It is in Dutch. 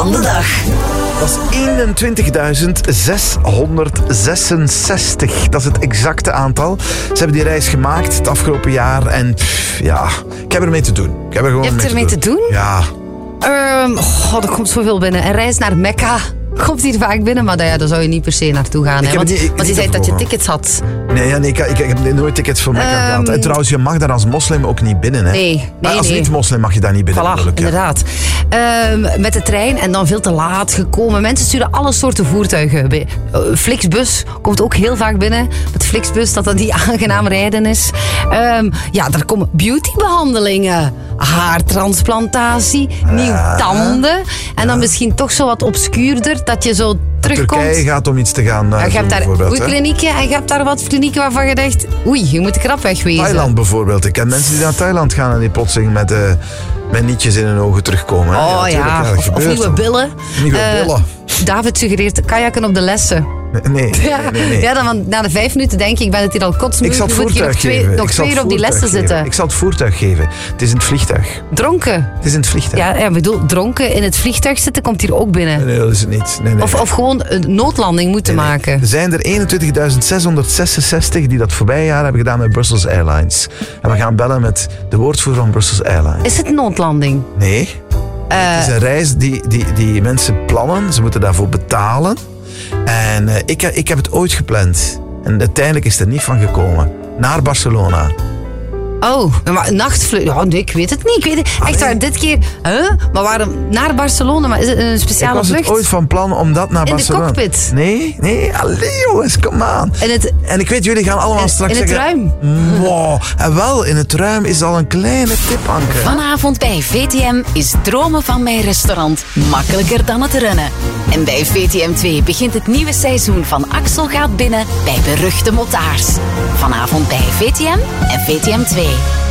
van de dag. Dat is 21.666. Dat is het exacte aantal. Ze hebben die reis gemaakt het afgelopen jaar. En ik heb ermee te doen. Je hebt ermee te doen? Ja. Er komt zoveel binnen. Een reis naar Mekka komt hier vaak binnen, maar daar zou je niet per se naartoe gaan. Hè? Want je zei dat je tickets had. Nee, ik heb nooit tickets voor Mekka gehad. En trouwens, je mag daar als moslim ook niet binnen. Hè? Nee. Als niet-moslim mag je daar niet binnen. Voilà, inderdaad. Met de trein en dan veel te laat gekomen. Mensen sturen alle soorten voertuigen. Flixbus komt ook heel vaak binnen. Met Flixbus, dat die aangenaam rijden is. Er komen beautybehandelingen. Haartransplantatie, nieuw tanden. En dan misschien toch zo wat obscuurder, dat je zo terugkomt. Turkije gaat om iets te gaan je hebt daar goede klinieken en je hebt daar wat klinieken waarvan je dacht, oei, je moet krap wegwezen. Thailand bijvoorbeeld. Ik ken mensen die naar Thailand gaan en die plotseling met nietjes in hun ogen terugkomen. Of nieuwe billen. David suggereert kajakken op de lessen. Nee. Ja, dan na de 5 minuten denk ik ben het hier al kotsmoe. Ik zal het voertuig geven. Nog 2 uur op die lessen zitten. Ik zal het voertuig geven. Het is in het vliegtuig. Dronken? Het is in het vliegtuig. Ja, ik bedoel, dronken in het vliegtuig zitten komt hier ook binnen. Nee, dat is het niet. Nee. Of gewoon een noodlanding moeten maken. Er zijn er 21.666 die dat voorbije jaar hebben gedaan met Brussels Airlines. En we gaan bellen met de woordvoerder van Brussels Airlines. Is het een noodlanding? Nee. Het is een reis die mensen plannen. Ze moeten daarvoor betalen. En ik heb het ooit gepland. En uiteindelijk is er niet van gekomen. Naar Barcelona. Oh, maar nachtvlucht. Oh, nee, ik weet het niet. Echt waar, dit keer. Maar waarom naar Barcelona? Maar is het een speciale vlucht? Ik was ooit van plan om dat naar Barcelona. In de cockpit? Nee. Allee jongens, kom aan. En ik weet, jullie gaan allemaal straks zeggen... In het ruim? Wow. En wel, in het ruim is al een kleine tip, Anke. Vanavond bij VTM is dromen van mijn restaurant makkelijker dan het runnen. En bij VTM 2 begint het nieuwe seizoen van Axel gaat binnen bij beruchte motards. Vanavond bij VTM en VTM 2.